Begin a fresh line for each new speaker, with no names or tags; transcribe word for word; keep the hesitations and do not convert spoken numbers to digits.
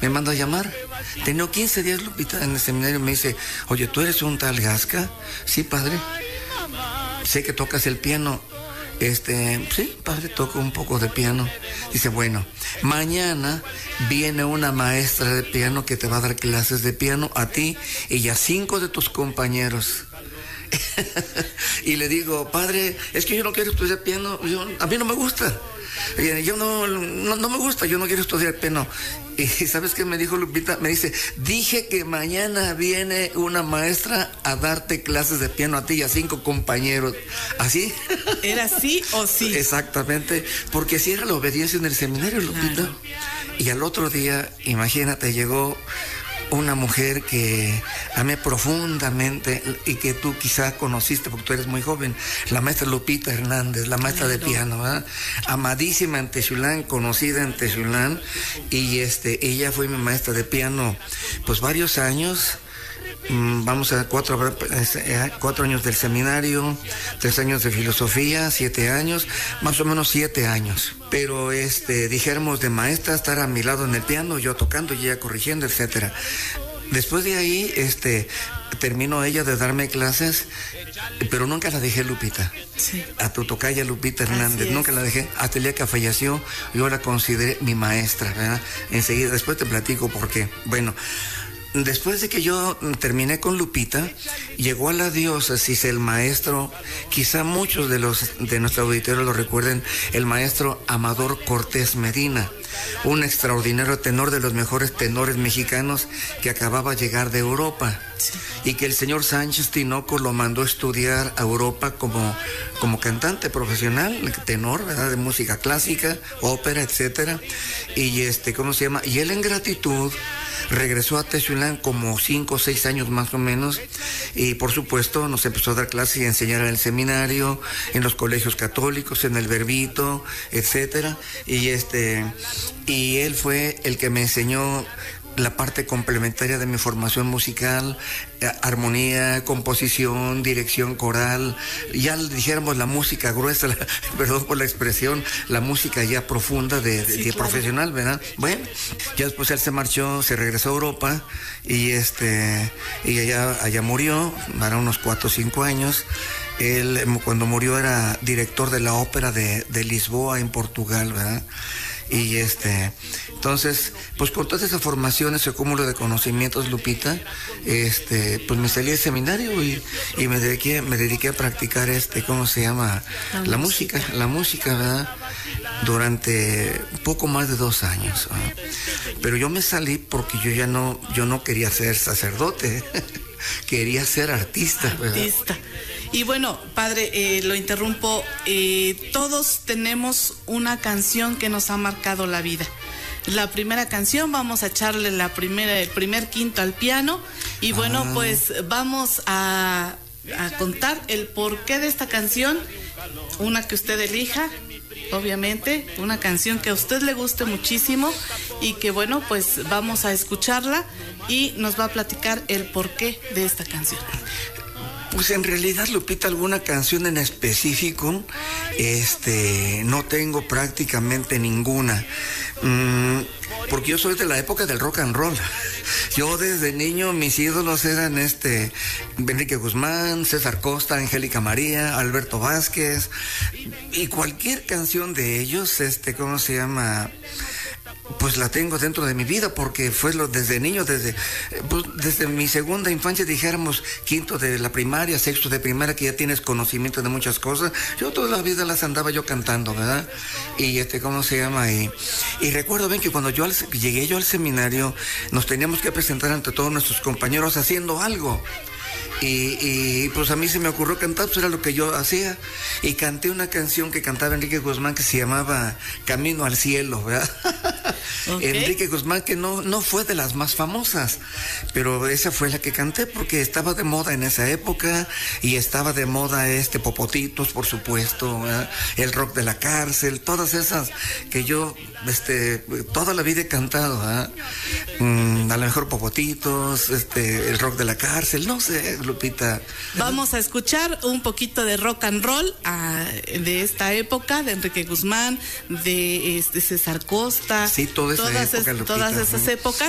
me manda a llamar. Tenía quince días, Lupita, en el seminario. Me dice, oye, ¿tú eres un tal Gasca? Sí, padre. Sé que tocas el piano. Este, sí, padre, toco un poco de piano. Dice, bueno, mañana viene una maestra de piano que te va a dar clases de piano a ti y a cinco de tus compañeros. Y le digo, padre, es que yo no quiero estudiar piano, yo, a mí no me gusta. Yo no, no, no me gusta, yo no quiero estudiar piano. Y ¿sabes qué me dijo Lupita? Me dice, dije que mañana viene una maestra a darte clases de piano a ti y a cinco compañeros. ¿Así?
¿Era sí o sí?
Exactamente, porque así era la obediencia en el seminario, Lupita. Claro. Y al otro día, imagínate, llegó una mujer que amé profundamente y que tú quizá conociste porque tú eres muy joven, la maestra Lupita Hernández, la maestra claro. de piano, ¿verdad? Amadísima en Texulán, conocida en Texulán, y este, ella fue mi maestra de piano pues varios años. Vamos a cuatro, cuatro años del seminario, tres años de filosofía, siete años, más o menos siete años. Pero este, dijéramos de maestra, estar a mi lado en el piano, yo tocando y ella corrigiendo, etcétera. Después de ahí, este, terminó ella de darme clases, pero nunca la dejé, Lupita. Sí. A tu tocaya Lupita Hernández, nunca la dejé. Hasta el día que falleció, yo la consideré mi maestra, ¿verdad? Enseguida, después te platico por qué. Bueno, después de que yo terminé con Lupita, llegó a la diócesis el maestro, quizá muchos de los de nuestro auditorio lo recuerden, el maestro Amador Cortés Medina, un extraordinario tenor, de los mejores tenores mexicanos que acababa de llegar de Europa. Sí. Y que el señor Sánchez Tinoco lo mandó a estudiar a Europa como, como cantante profesional, tenor, ¿verdad? De música clásica, ópera, etcétera. Y este, ¿cómo se llama? Y él en gratitud regresó a Texulán como cinco o seis años más o menos, y por supuesto nos empezó a dar clases y a enseñar en el seminario, en los colegios católicos, en el Verbito, etcétera. Y este, y él fue el que me enseñó la parte complementaria de mi formación musical, eh, armonía, composición, dirección coral, ya dijéramos la música gruesa, la, perdón por la expresión, la música ya profunda de, de, sí, de claro. profesional, ¿verdad? Bueno, ya después él se marchó, se regresó a Europa y este y allá, allá murió, para unos cuatro o cinco años. Él cuando murió era director de la ópera de, de Lisboa en Portugal, ¿verdad? Y este, entonces, pues con toda esa formación, ese cúmulo de conocimientos, Lupita, este, pues me salí del seminario y, y me dediqué, me dediqué a practicar este, ¿cómo se llama? La, la música, la música, ¿verdad? Durante poco más de dos años, ¿verdad? Pero yo me salí porque yo ya no, yo no quería ser sacerdote, quería ser artista, ¿verdad?
Artista. Y bueno, padre, eh, lo interrumpo, eh, todos tenemos una canción que nos ha marcado la vida. La primera canción, vamos a echarle la primera, el primer quinto al piano y bueno, ah. pues vamos a, a contar el porqué de esta canción, una que usted elija, obviamente, una canción que a usted le guste muchísimo y que bueno, pues vamos a escucharla y nos va a platicar el porqué de esta canción.
Pues en realidad, Lupita, alguna canción en específico, este, no tengo prácticamente ninguna, mm, porque yo soy de la época del rock and roll. Yo desde niño, mis ídolos eran este, Enrique Guzmán, César Costa, Angélica María, Alberto Vázquez, y cualquier canción de ellos, este, ¿cómo se llama? Pues la tengo dentro de mi vida porque fue lo desde niño, desde pues, desde mi segunda infancia, dijéramos quinto de la primaria, sexto de primaria, que ya tienes conocimiento de muchas cosas. Yo toda la vida las andaba yo cantando, ¿verdad? Y este, ¿cómo se llama? Y, y recuerdo bien que cuando yo al, llegué yo al seminario, nos teníamos que presentar ante todos nuestros compañeros haciendo algo. Y, y pues a mí se me ocurrió cantar, pues era lo que yo hacía. Y canté una canción que cantaba Enrique Guzmán que se llamaba Camino al Cielo, ¿verdad? Okay. Enrique Guzmán, que no, no fue de las más famosas, pero esa fue la que canté porque estaba de moda en esa época y estaba de moda este Popotitos, por supuesto, ¿verdad? El rock de la cárcel, todas esas que yo este, toda la vida he cantado, ¿verdad? Mm, a lo mejor Popotitos, este, el rock de la cárcel, no sé, Lupita.
Vamos a escuchar un poquito de rock and roll a, de esta época, de Enrique Guzmán, de este, César Costa.
Sí, toda esa
todas
época,
es,
Lupita.
Todas esas épocas.